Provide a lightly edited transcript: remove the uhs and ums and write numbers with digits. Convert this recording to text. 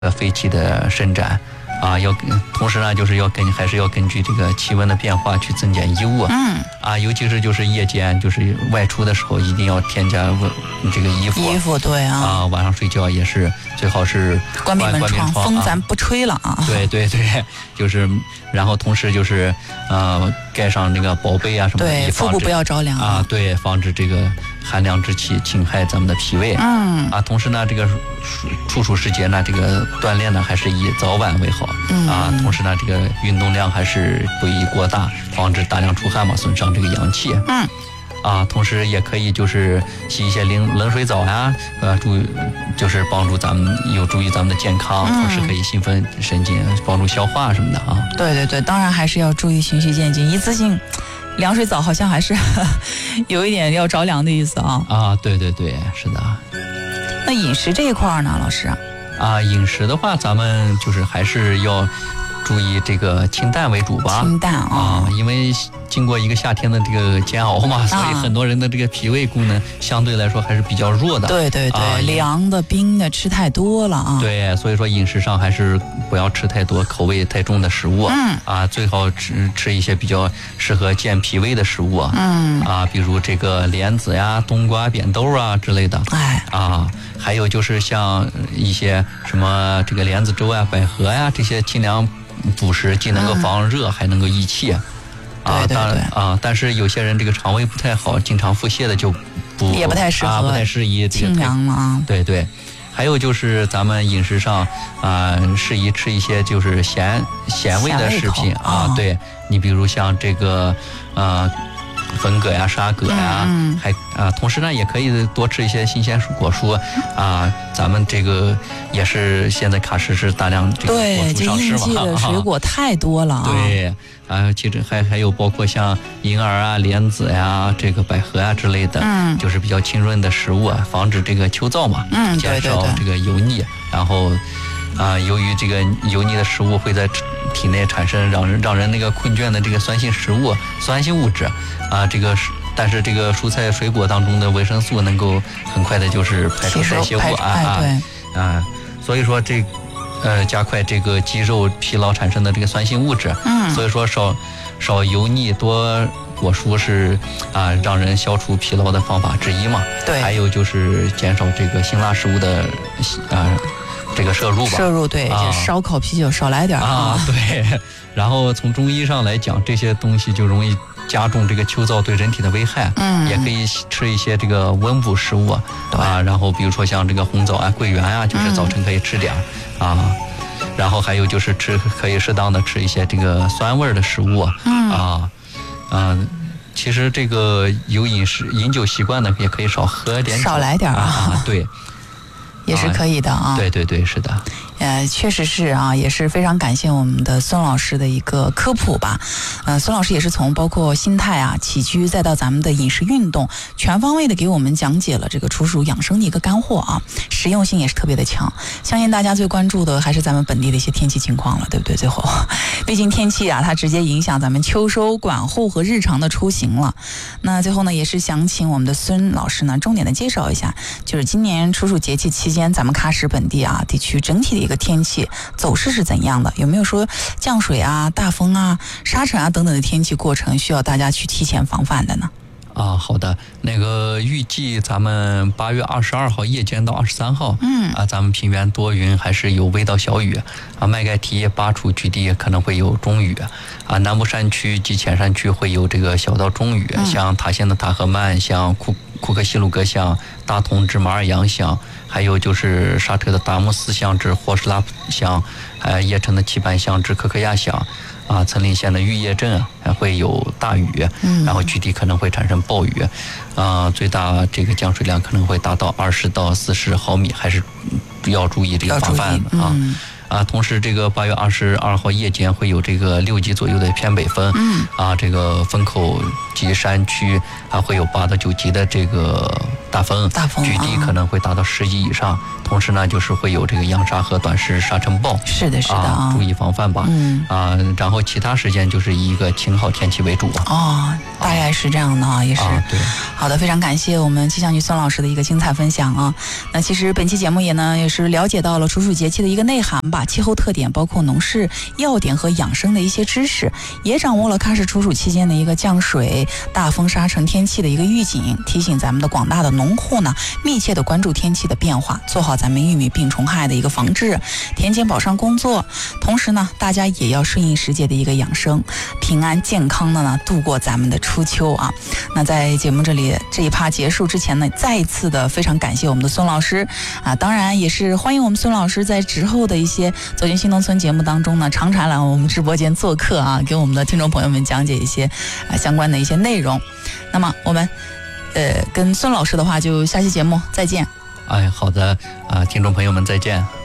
废气的伸展。同时呢，就是还是要根据这个气温的变化去增减衣物。尤其是就是夜间就是外出的时候，一定要添加这个衣服。 衣服对啊。 晚上睡觉也是最好是关闭门窗，风咱不吹了啊。 对对对，就是然后同时就是盖上那个薄被啊什么的， 对，腹部不要着凉对，防止这个寒凉之气侵害咱们的脾胃。同时呢，这个处暑时节呢，这个锻炼呢还是以早晚为好。同时呢，这个运动量还是不宜过大，防止大量出汗嘛，损伤这个阳气。同时也可以就是洗一些冷水澡呀，就是帮助咱们有助于咱们的健康，同时可以兴奋神经，帮助消化什么的啊。 对对对，当然还是要注意循序渐进，一次性凉水澡好像还是有一点要着凉的意思啊。 对对对，是的。 那饮食这一块呢，老师？ 饮食的话，咱们就是还是要注意这个清淡为主吧。 清淡因为经过一个夏天的这个煎熬嘛，所以很多人的这个脾胃功能相对来说还是比较弱的。 对对对，凉的冰的吃太多了啊。 对，所以说饮食上还是不要吃太多口味太重的食物。最好吃一些比较适合健脾胃的食物。比如这个莲子呀、冬瓜、扁豆啊之类的。还有就是像一些什么这个莲子粥啊、百合呀这些清凉补食，既能够防热还能够益气。 对对对。 但是有些人这个肠胃不太好，经常腹泻的就也不太适合， 不太适宜这个清凉了。 对对。还有就是咱们饮食上适宜吃一些就是咸味的食品对，你比如像这个粉葛呀、沙葛呀，同时呢也可以多吃一些新鲜果蔬咱们这个也是现在喀什是大量这个果蔬上市嘛， 对，这应季的水果太多了对其实还有包括像银耳啊、莲子呀、这个百合啊之类的，就是比较清润的食物防止这个秋燥嘛，减少这个油腻，然后由于这个油腻的食物会在体内产生让人那个困倦的这个酸性物质但是这个蔬菜水果当中的维生素能够很快的就是排出代谢物所以说加快这个肌肉疲劳产生的这个酸性物质。所以说少油腻多果蔬是让人消除疲劳的方法之一嘛。 对， 还有就是减少这个辛辣食物的这个摄入对，烧烤啤酒少来点对。然后从中医上来讲，这些东西就容易加重这个秋燥对人体的危害。也可以吃一些这个温补食物然后比如说像这个红枣啊、桂圆啊，就是早晨可以吃点然后还有就是可以适当的吃一些这个酸味的食物其实这个有饮酒习惯的也可以少喝点酒， 少来点对， 也是可以的对对对，是的。 确实是也是非常感谢我们的孙老师的一个科普吧。孙老师也是从包括心态起居，再到咱们的饮食运动，全方位的给我们讲解了这个处暑养生的一个干货实用性也是特别的强。相信大家最关注的还是咱们本地的一些天气情况了，对不对？最后，毕竟天气它直接影响咱们秋收管候和日常的出行了。那最后呢，也是想请我们的孙老师呢，重点的介绍一下，就是今年处暑节气期间，咱们喀什本地地区整体的一个天气走势是怎样的？有没有说降水大风沙尘等等的天气过程需要大家去提前防范的呢？ 好的，那个预计咱们8月22号夜间到23号，咱们平原多云，还是有微到小雨麦盖提、巴楚局地可能会有中雨南部山区及浅山区会有这个小到中雨，像塔县的塔赫曼，像库克西鲁格乡、大同至马尔洋乡，还有就是沙特的达木斯乡至霍什拉普乡，叶城的棋盘乡至可可亚乡岑林县的玉叶镇还会有大雨，然后局地可能会产生暴雨，最大这个降水量可能会达到20到40毫米，还是要注意这个防范同时这个8月22号夜间会有这个6级左右的偏北风，这个风口及山区会有8到9级的这个大风，局地可能会达到10级以上。同时呢，就是会有这个扬沙和短时沙尘暴。 是的，是的注意防范吧。然后其他时间就是以一个晴好天气为主吧。 大概是这样的啊，也是。 对。 好的，非常感谢我们气象局孙老师的一个精彩分享啊。那其实本期节目也是了解到了处暑节气的一个内涵吧，气候特点，包括农事要点和养生的一些知识，也掌握了喀什处暑期间的一个降水、大风沙尘天气的一个预警，提醒咱们的广大的农户呢，密切的关注天气的变化，做好咱们玉米病虫害的一个防治、田间保墒工作。同时呢，大家也要顺应时节的一个养生，平安健康的呢度过咱们的初秋啊。那在节目这里这一趴结束之前呢，再一次的非常感谢我们的孙老师啊，当然也是欢迎我们孙老师在之后的一些走进新农村节目当中呢，常常来我们直播间做客啊，给我们的听众朋友们讲解一些相关的一些内容。那么我们跟孙老师的话就下期节目再见。 好的听众朋友们再见。